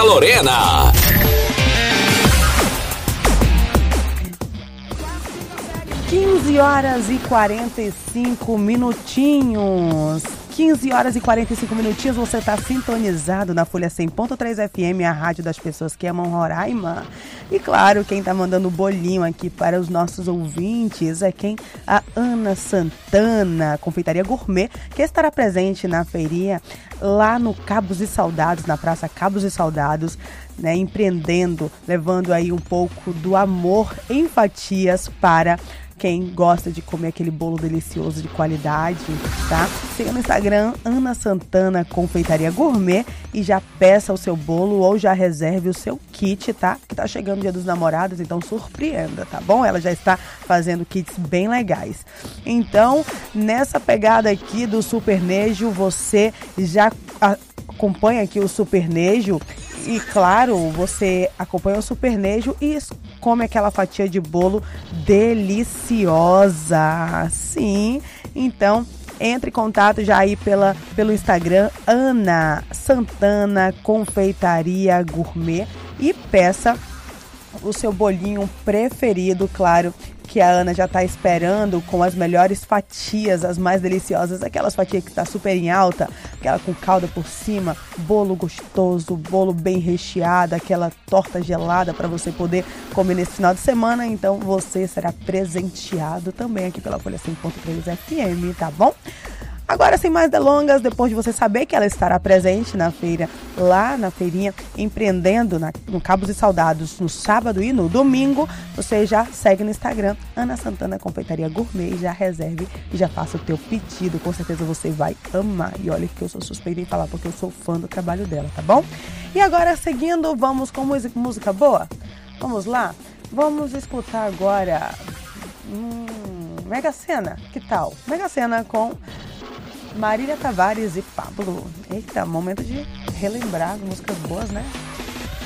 Lorena. 15 horas e 45 minutinhos. 15 horas e 45 minutinhos, você está sintonizado na Folha 100.3 FM, a rádio das pessoas que amam Roraima. E claro, quem está mandando bolinho aqui para os nossos ouvintes é a Ana Santana, Confeitaria Gourmet, que estará presente na feirinha lá no Cabos e Soldados, na Praça Cabos e Soldados, né, empreendendo, levando aí um pouco do amor em fatias para quem gosta de comer aquele bolo delicioso de qualidade, tá? Siga no Instagram, Ana Santana Confeitaria Gourmet, e já peça o seu bolo ou já reserve o seu kit, tá? Que tá chegando o Dia dos Namorados, então surpreenda, tá bom? Ela já está fazendo kits bem legais. Então, nessa pegada aqui do Supernejo, você já acompanha aqui o Supernejo. E claro, você acompanha o Supernejo e come aquela fatia de bolo deliciosa. Sim, então entre em contato já aí pelo Instagram, Ana Santana Confeitaria Gourmet, e peça o seu bolinho preferido, claro, que a Ana já está esperando, com as melhores fatias, as mais deliciosas, aquelas fatias que está super em alta, aquela com calda por cima, bolo gostoso, bolo bem recheado, aquela torta gelada para você poder comer nesse final de semana. Então você será presenteado também aqui pela Folha 100.3 FM, tá bom? Agora, sem mais delongas, depois de você saber que ela estará presente na feira, lá na feirinha, empreendendo no Cabos e Soldados, no sábado e no domingo, você já segue no Instagram, Ana Santana Confeitaria Gourmet, e já reserve e já faça o teu pedido. Com certeza você vai amar. E olha que eu sou suspeita em falar, porque eu sou fã do trabalho dela, tá bom? E agora, seguindo, vamos com música boa? Vamos lá? Vamos escutar agora Mega Sena, que tal? Mega Sena com Marília Tavares e Pablo. Eita, momento de relembrar músicas boas, né?